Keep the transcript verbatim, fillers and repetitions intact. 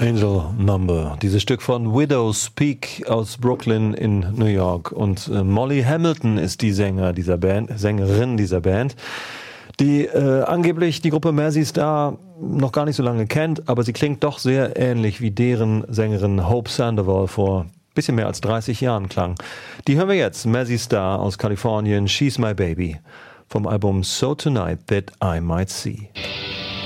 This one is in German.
Angel Number, dieses Stück von Widow's Peak aus Brooklyn in New York. Und äh, Molly Hamilton ist die Sänger dieser Band, Sängerin dieser Band, die äh, angeblich die Gruppe Mazzy Star noch gar nicht so lange kennt, aber sie klingt doch sehr ähnlich wie deren Sängerin Hope Sandoval vor bisschen mehr als dreißig Jahren klang. Die hören wir jetzt, Mazzy Star aus Kalifornien, She's My Baby, vom Album So Tonight That I Might See.